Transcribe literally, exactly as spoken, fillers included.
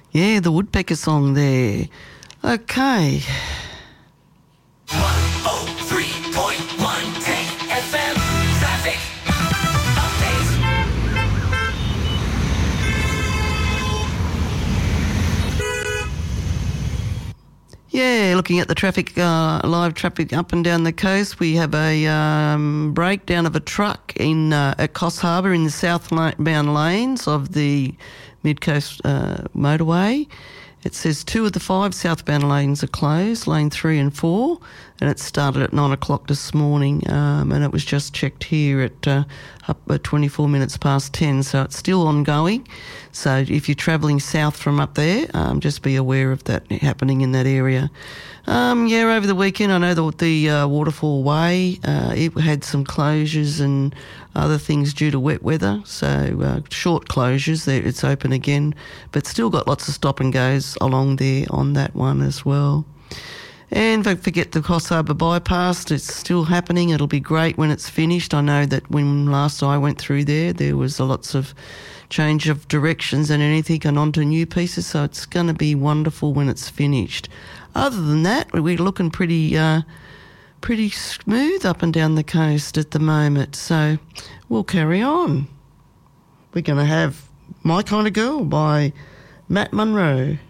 Yeah, the Woodpecker song there. Okay. one oh three point one F M traffic Yeah, looking at the traffic, uh, live traffic up and down the coast, we have a um, breakdown of a truck in uh, at Coffs Harbour in the southbound lanes of the Mid-Coast uh, motorway. It says two of the five southbound lanes are closed, lane three and four, and it started at nine o'clock this morning, um, and it was just checked here at uh, up at twenty-four minutes past ten, so it's still ongoing. So if you're travelling south from up there, um, just be aware of that happening in that area. Um, yeah, over the weekend, I know the, the uh, Waterfall Way, uh, it had some closures and other things due to wet weather, so uh, short closures. There, it's open again, but still got lots of stop and goes along there on that one as well. And don't forget the Coffs Harbour bypass, it's still happening. It'll be great when it's finished. I know that when last I went through there, there was a lots of change of directions and anything and onto new pieces, so it's going to be wonderful when it's finished. Other than that, we're looking pretty uh, pretty smooth up and down the coast at the moment, so we'll carry on. We're going to have My Kind of Girl by Matt Monro.